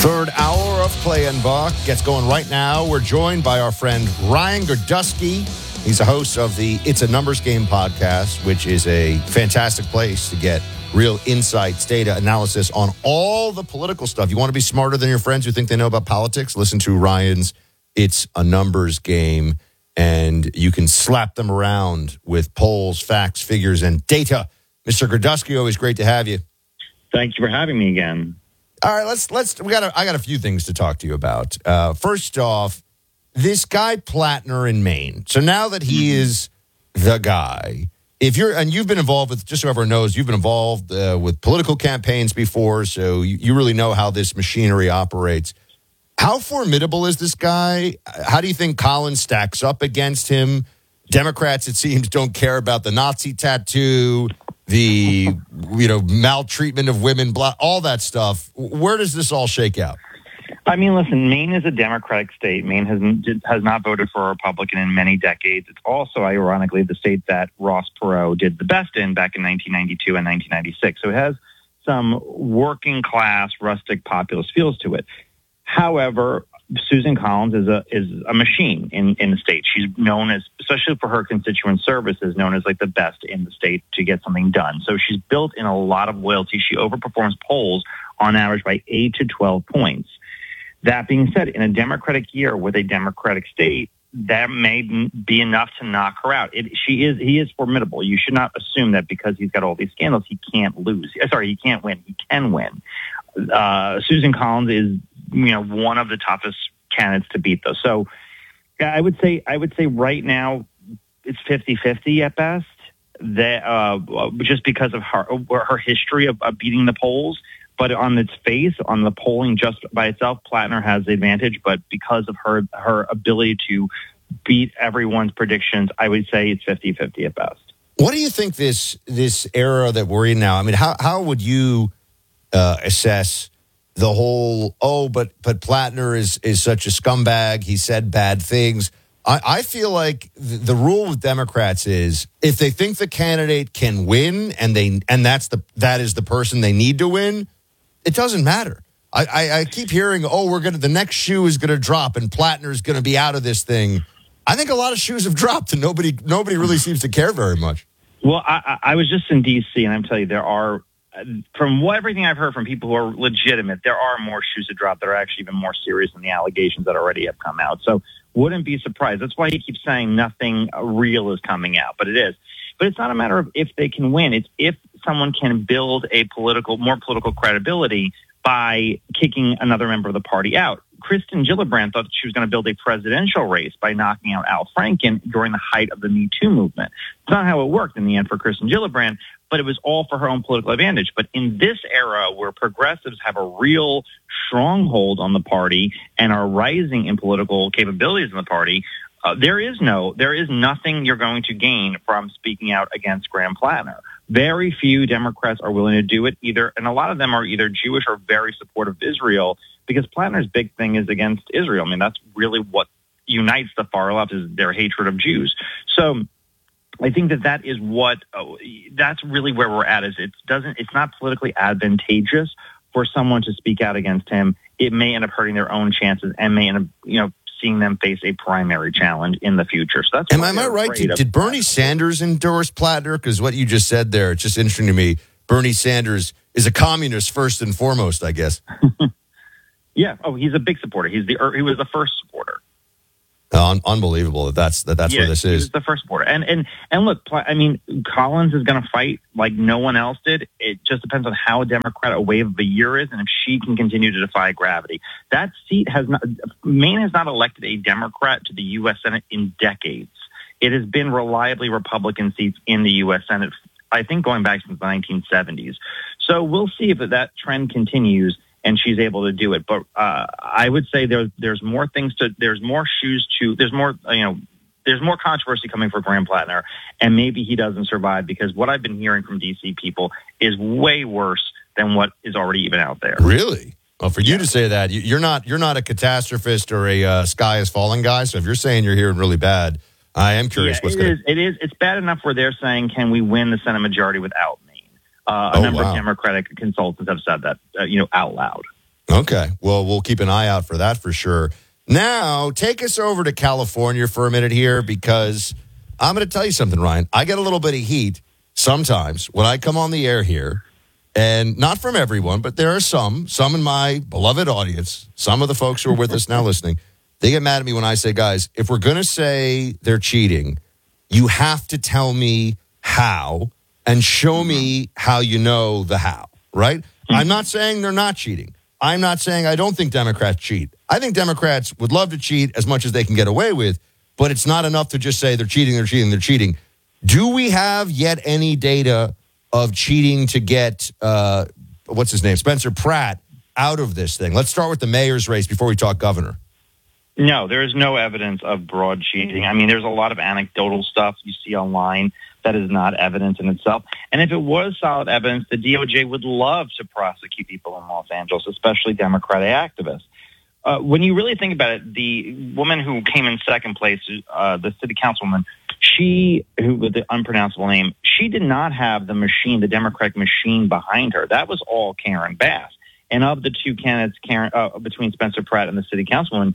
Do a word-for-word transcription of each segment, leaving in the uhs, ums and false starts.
Third hour of Clay and Buck gets going right now. We're joined by our friend Ryan Girdusky. He's a host of the It's a Numbers Game podcast, which is a fantastic place to get real insights, data, analysis on all the political stuff. You want to be smarter than your friends who think they know about politics? Listen to Ryan's It's a Numbers Game, and you can slap them around with polls, facts, figures, and data. Mister Girdusky, always great to have you. Thank you for having me again. All right, let's let's we got a, I got a few things to talk to you about. Uh, first off, this guy Plattner in Maine. So now that he mm-hmm. is the guy, if you're and you've been involved with, just so everyone knows, you've been involved uh, with political campaigns before, so you, you really know how this machinery operates. How formidable is this guy? How do you think Collins stacks up against him? Democrats, it seems, don't care about the Nazi tattoo, the you know maltreatment of women, blah, all that stuff. Where does this all shake out? I mean, listen, Maine is a Democratic state. Maine has has not voted for a Republican in many decades. It's also, ironically, the state that Ross Perot did the best in back in nineteen ninety-two and nineteen ninety-six. So it has some working class, rustic, populist feels to it. However, Susan Collins is a is a machine in, in the state. She's known as, especially for her constituent services, known as like the best in the state to get something done. So she's built in a lot of loyalty. She overperforms polls on average by eight to twelve points. That being said, in a Democratic year with a Democratic state, that may be enough to knock her out. It, she is he is formidable. You should not assume that because he's got all these scandals, he can't lose. Sorry, he can't win. He can win. Uh, Susan Collins is, you know, one of the toughest candidates to beat, though. So I would say, I would say right now it's fifty-fifty at best. That uh, just because of her her history of, of beating the polls, but on its face, on the polling just by itself, Plattner has the advantage. But because of her her ability to beat everyone's predictions, I would say it's fifty-fifty at best. What do you think this this era that we're in now? I mean, how how would you uh, assess the whole, oh, but but Plattner is, is such a scumbag. He said bad things. I, I feel like the, the rule with Democrats is if they think the candidate can win and they and that's the that is the person they need to win, it doesn't matter. I, I, I keep hearing, oh, we're gonna the next shoe is gonna drop and Plattner's gonna be out of this thing. I think a lot of shoes have dropped and nobody nobody really seems to care very much. Well, I, I was just in D C and I'm telling you, there are. From what, everything I've heard from people who are legitimate, there are more shoes to drop that are actually even more serious than the allegations that already have come out. So wouldn't be surprised. That's why he keeps saying nothing real is coming out, but it is. But it's not a matter of if they can win. It's if someone can build a political, more political credibility by kicking another member of the party out. Kristen Gillibrand thought that she was going to build a presidential race by knocking out Al Franken during the height of the Me Too movement. It's not how it worked in the end for Kristen Gillibrand, but it was all for her own political advantage. But in this era where progressives have a real stronghold on the party and are rising in political capabilities in the party, uh, there is no, there is nothing you're going to gain from speaking out against Graham Plattner. Very few Democrats are willing to do it either, and a lot of them are either Jewish or very supportive of Israel, because Plattner's big thing is against Israel. I mean, that's really what unites the far left, is their hatred of Jews. So I think that that is what, oh, that's really where we're at, is it doesn't, it's not politically advantageous for someone to speak out against him. It may end up hurting their own chances and may end up, you know, seeing them face a primary challenge in the future. So that's Am, am I right? Did, did Bernie Sanders endorse Plattner? Because what you just said there, it's just interesting to me. Bernie Sanders is a communist first and foremost, I guess. Yeah. Oh, he's a big supporter. He's the he was the first supporter. Un- unbelievable that that's that that's yeah, where this is. He was the first supporter. And and and look, I mean, Collins is going to fight like no one else did. It just depends on how Democrat a wave of the year is, and if she can continue to defy gravity. That seat has not. Maine has not elected a Democrat to the U S Senate in decades. It has been reliably Republican seats in the U S Senate, I think, going back since the nineteen seventies. So we'll see if that trend continues and she's able to do it. But uh, I would say there's there's more things to, there's more shoes to, there's more, you know, there's more controversy coming for Graham Plattner, and maybe he doesn't survive, because what I've been hearing from D C people is way worse than what is already even out there. Really? Well, for you yeah. to say that, you're not you're not a catastrophist or a uh, sky is falling guy. So if you're saying you're hearing really bad, I am curious yeah, what's it going to... It is. It's bad enough where they're saying, can we win the Senate majority without Maine? Uh, a oh, number wow. of Democratic consultants have said that, uh, you know, out loud. Okay. Well, we'll keep an eye out for that for sure. Now, take us over to California for a minute here, because I'm going to tell you something, Ryan. I get a little bit of heat sometimes when I come on the air here, and not from everyone, but there are some, some in my beloved audience, some of the folks who are with us now listening, they get mad at me when I say, guys, if we're going to say they're cheating, you have to tell me how and show me how you know the how, right? Mm-hmm. I'm not saying they're not cheating. I'm not saying I don't think Democrats cheat. I think Democrats would love to cheat as much as they can get away with, but it's not enough to just say they're cheating, they're cheating, they're cheating. Do we have yet any data of cheating to get, uh, what's his name, Spencer Pratt, out of this thing? Let's start with the mayor's race before we talk governor. No, there is no evidence of broad cheating. I mean, there's a lot of anecdotal stuff you see online that is not evidence in itself. And if it was solid evidence, the D O J would love to prosecute people in Los Angeles, especially Democratic activists. Uh, when you really think about it, the woman who came in second place, uh, the city councilwoman, she, who with the unpronounceable name, she did not have the machine, the Democratic machine behind her. That was all Karen Bass. And of the two candidates, Karen, uh, between Spencer Pratt and the city councilwoman,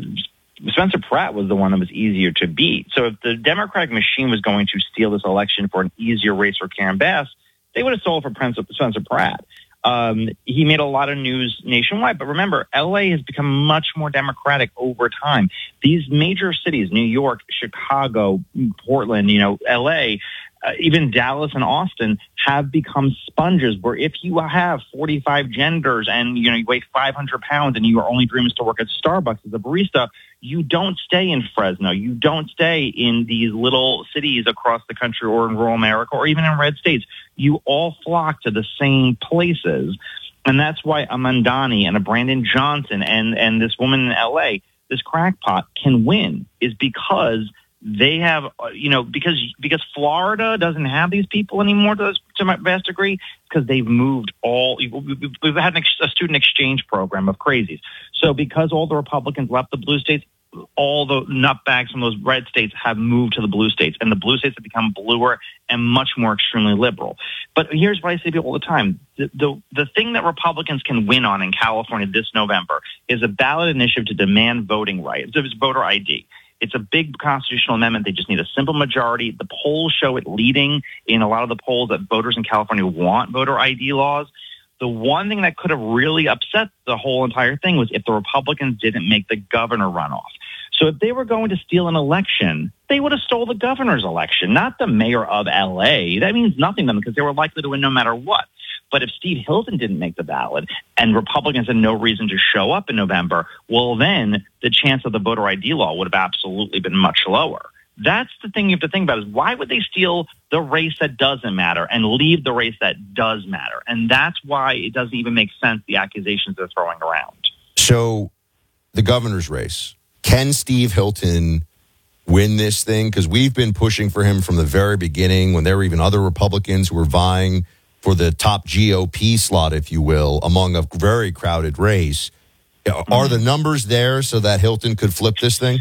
Spencer Pratt was the one that was easier to beat. So if the Democratic machine was going to steal this election for an easier race for Karen Bass, they would have sold for Spencer Pratt. Um, he made a lot of news nationwide. But remember, L A has become much more Democratic over time. These major cities, New York, Chicago, Portland, you know, L A, uh, even Dallas and Austin have become sponges where if you have forty-five genders and, you know, you weigh five hundred pounds and your only dream is to work at Starbucks as a barista, you don't stay in Fresno. You don't stay in these little cities across the country or in rural America or even in red states. You all flock to the same places. And that's why a Mamdani and a Brandon Johnson and, and this woman in L A, this crackpot, can win is because they have, you know, because because Florida doesn't have these people anymore to, to my vast degree, because they've moved all, we've had a student exchange program of crazies. So because all the Republicans left the blue states, all the nutbags from those red states have moved to the blue states, and the blue states have become bluer and much more extremely liberal. But here's what I say to people all the time. The, the, the thing that Republicans can win on in California this November is a ballot initiative to demand voting rights. It's voter I D. It's a big constitutional amendment. They just need a simple majority. The polls show it leading in a lot of the polls that voters in California want voter I D laws. The one thing that could have really upset the whole entire thing was if the Republicans didn't make the governor runoff. So if they were going to steal an election, they would have stole the governor's election, not the mayor of L A. That means nothing to them because they were likely to win no matter what. But if Steve Hilton didn't make the ballot and Republicans had no reason to show up in November, well, then the chance of the voter I D law would have absolutely been much lower. That's the thing you have to think about is why would they steal the race that doesn't matter and leave the race that does matter? And that's why it doesn't even make sense, the accusations they're throwing around. So the governor's race, can Steve Hilton win this thing? Because we've been pushing for him from the very beginning when there were even other Republicans who were vying for the top G O P slot, if you will, among a very crowded race. Mm-hmm. Are the numbers there so that Hilton could flip this thing?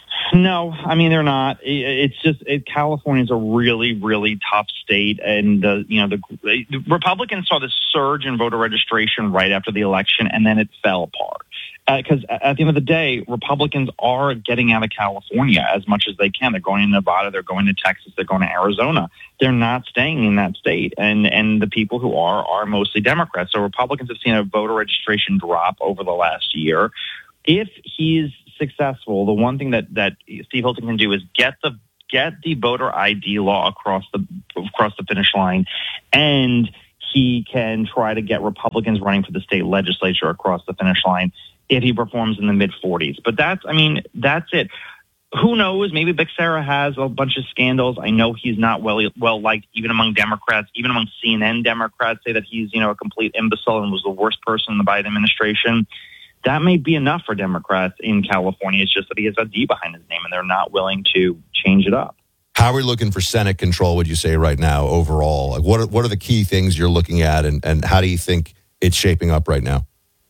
No, I mean, they're not. It's just it, California is a really, really tough state. And, uh, you know, the, the Republicans saw this surge in voter registration right after the election, and then it fell apart. Because uh, at the end of the day, Republicans are getting out of California as much as they can. They're going to Nevada, they're going to Texas, they're going to Arizona. They're not staying in that state. And, and the people who are are mostly Democrats. So Republicans have seen a voter registration drop over the last year. If he's successful, the one thing that, that Steve Hilton can do is get the get the voter I D law across the across the finish line, and he can try to get Republicans running for the state legislature across the finish line if he performs in the mid forties. But that's, I mean, that's it. Who knows? Maybe Becerra has a bunch of scandals. I know he's not well well liked even among Democrats, even among C N N Democrats say that he's, you know, a complete imbecile and was the worst person in the Biden administration. That may be enough for Democrats in California. It's just that he has a D behind his name, and they're not willing to change it up. How are we looking for Senate control, would you say, right now, overall? Like, what are, what are the key things you're looking at, and, and how do you think it's shaping up right now?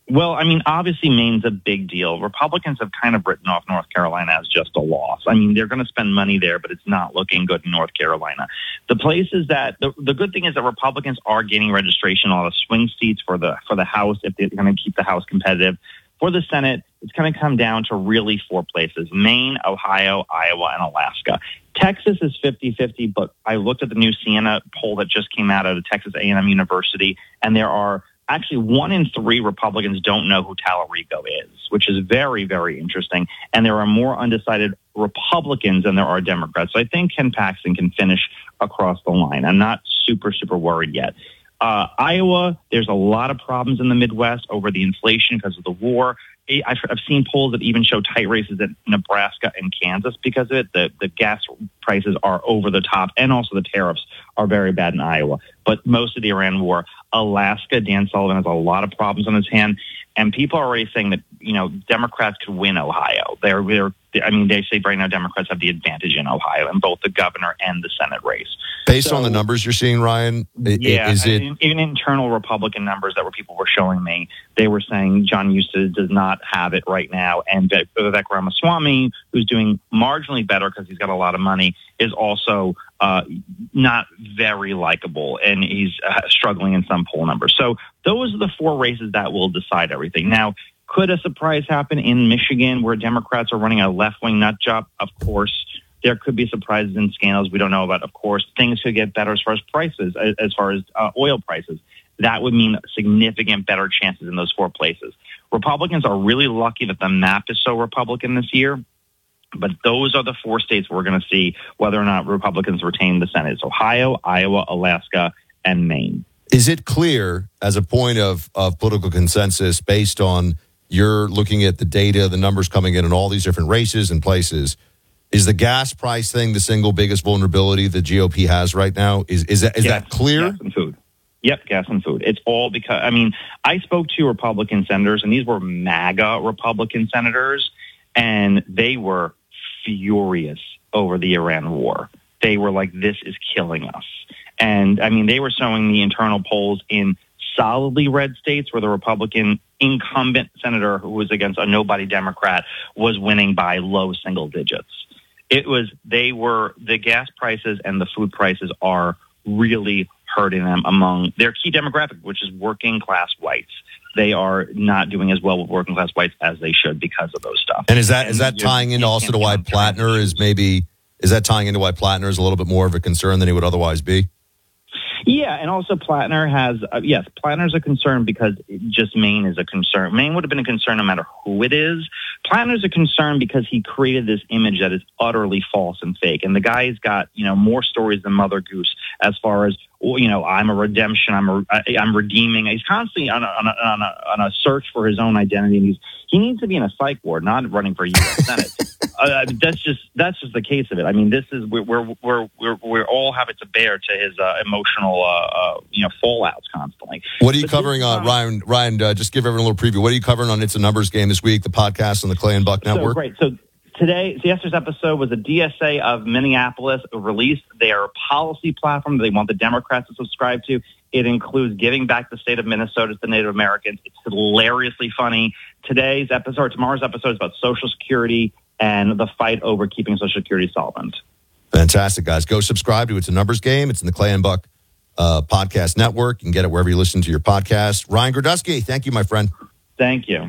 Well, I mean, obviously Maine's a big deal. Republicans have kind of written off North Carolina as just a loss. I mean, they're going to spend money there, but it's not looking good in North Carolina. The places that the, the good thing is that Republicans are gaining registration on a lot of swing seats for the for the House if they're going to keep the House competitive. For the Senate, it's going to come down to really four places: Maine, Ohio, Iowa, and Alaska. Texas is fifty-fifty, but I looked at the new Siena poll that just came out of Texas A and M University, and there are actually one in three Republicans don't know who Tallarico is, which is very, very interesting. And there are more undecided Republicans than there are Democrats. So I think Ken Paxton can finish across the line. I'm not super, super worried yet. Uh, Iowa, there's a lot of problems in the Midwest over the inflation because of the war. I've, I've seen polls that even show tight races in Nebraska and Kansas because of it. The, the gas prices are over the top, and also the tariffs are very bad in Iowa. But most of the Iran war. Alaska, Dan Sullivan has a lot of problems on his hand, and people are already saying that, you know, Democrats could win Ohio. They're, they're, I mean, they say right now Democrats have the advantage in Ohio in both the governor and the Senate race. Based so, on the numbers you're seeing, Ryan, yeah, is it even internal Republican numbers that were people were showing me? They were saying John Eustace does not have it right now, and Vivek Ramaswamy, who's doing marginally better because he's got a lot of money, is also uh, not very likable, and he's uh, struggling in some poll numbers. So those are the four races that will decide everything. Now, could a surprise happen in Michigan where Democrats are running a left-wing nut job? Of course. There could be surprises and scandals we don't know about. Of course, things could get better as far as prices, as far as uh, oil prices. That would mean significant better chances in those four places. Republicans are really lucky that the map is so Republican this year. But those are the four states we're going to see whether or not Republicans retain the Senate. It's Ohio, Iowa, Alaska, and Maine. Is it clear as a point of, of political consensus based on you're looking at the data, the numbers coming in in all these different races and places, is the gas price thing the single biggest vulnerability the G O P has right now? Is is that is gas, that clear? Gas and food. Yep, gas and food. It's all because, I mean, I spoke to Republican senators, and these were MAGA Republican senators, and they were furious over the Iran war. They were like, this is killing us. And, I mean, they were showing the internal polls in solidly red states where the Republican incumbent senator who was against a nobody Democrat was winning by low single digits. It was, they were, the gas prices and the food prices are really hurting them among their key demographic, which is working class whites. They are not doing as well with working class whites as they should because of those stuff. And is that, and is that tying into also to why Plattner is maybe, is that tying into why Plattner is a little bit more of a concern than he would otherwise be? Yeah, and also Plattner has, uh, yes, Plattner's a concern because just Maine is a concern. Maine would have been a concern no matter who it is. Plattner's a concern because he created this image that is utterly false and fake. And the guy's got, you know, more stories than Mother Goose as far as, well, you know, I'm a redemption, I'm a, I'm redeeming. He's constantly on a, on a, on a, on a search for his own identity. And he's, he needs to be in a psych ward, not running for U S Senate. uh, that's just that's just the case of it. I mean, this is we're we're we're we're, we're all have it to bear to his uh, emotional uh, uh, you know fallouts constantly. What are you but covering on uh, Ryan? Ryan, uh, just give everyone a little preview. What are you covering on It's a Numbers Game this week? The podcast on the Clay and Buck Network. So great. So today, so yesterday's episode was a D S A of Minneapolis released their policy platform that they want the Democrats to subscribe to. It includes giving back the state of Minnesota to the Native Americans. It's hilariously funny. Today's episode, tomorrow's episode is about Social Security and the fight over keeping Social Security solvent. Fantastic, guys. Go subscribe to It's a Numbers Game. It's in the Clay and Buck uh, Podcast Network. You can get it wherever you listen to your podcast. Ryan Grodusky, thank you, my friend. Thank you.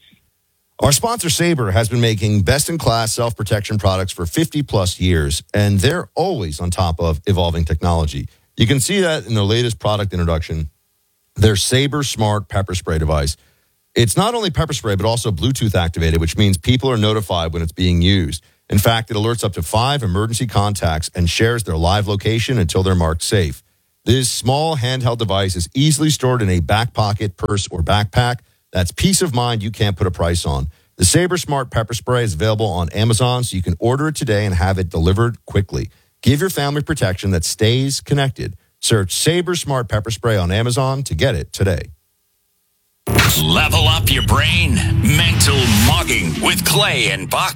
Our sponsor, Sabre, has been making best-in-class self-protection products for fifty plus years, and they're always on top of evolving technology. You can see that in their latest product introduction, their Sabre Smart Pepper Spray device. It's not only pepper spray, but also Bluetooth activated, which means people are notified when it's being used. In fact, it alerts up to five emergency contacts and shares their live location until they're marked safe. This small handheld device is easily stored in a back pocket, purse, or backpack. That's peace of mind you can't put a price on. The Sabre Smart Pepper Spray is available on Amazon, so you can order it today and have it delivered quickly. Give your family protection that stays connected. Search Sabre Smart Pepper Spray on Amazon to get it today. Level up your brain. Mental Mogging with Clay and Buck.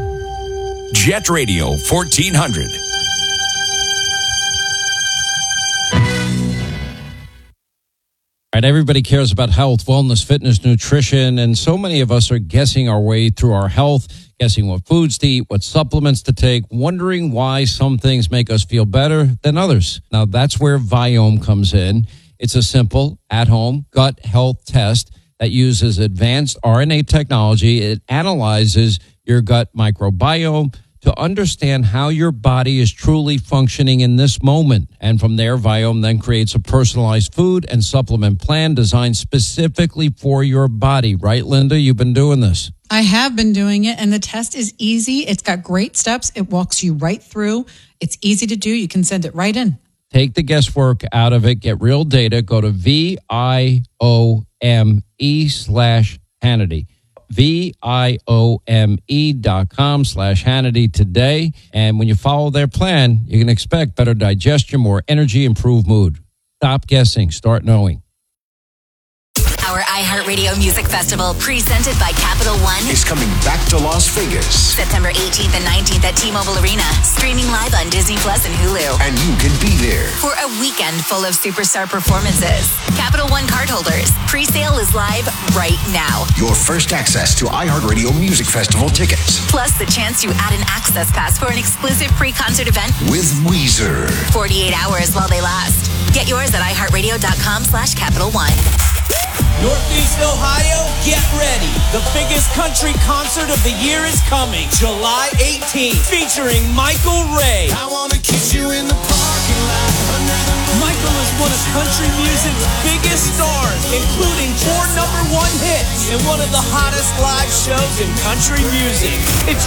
Jet Radio fourteen hundred. All Right, everybody cares about health, wellness, fitness, nutrition, and so many of us are guessing our way through our health, guessing what foods to eat, what supplements to take, wondering why some things make us feel better than others. Now, that's where Viome comes in. It's a simple, at-home gut health test that uses advanced R N A technology. It analyzes your gut microbiome to understand how your body is truly functioning in this moment. And from there, Viome then creates a personalized food and supplement plan designed specifically for your body. Right, Linda? You've been doing this. I have been doing it, and the test is easy. It's got great steps. It walks you right through. It's easy to do. You can send it right in. Take the guesswork out of it. Get real data. Go to V I O M E slash Hannity. V-I-O-M-E dot com slash Hannity today. And when you follow their plan, you can expect better digestion, more energy, improved mood. Stop guessing. Start knowing. Our iHeartRadio Music Festival, presented by Capital One, is coming back to Las Vegas. September eighteenth and nineteenth at T-Mobile Arena, streaming live on Disney Plus and Hulu. And you can be there for a weekend full of superstar performances. Capital One cardholders, pre-sale is live right now. Your first access to iHeartRadio Music Festival tickets. Plus the chance to add an access pass for an exclusive pre-concert event with Weezer. forty-eight hours while they last. Get yours at iHeartRadio.com slash Capital One. Northeast Ohio, get ready. The biggest country concert of the year is coming, July eighteenth, featuring Michael Ray. I want to kiss you in the parking lot. Michael is one of country music's biggest stars, including four number one hits and one of the hottest live shows in country music. It's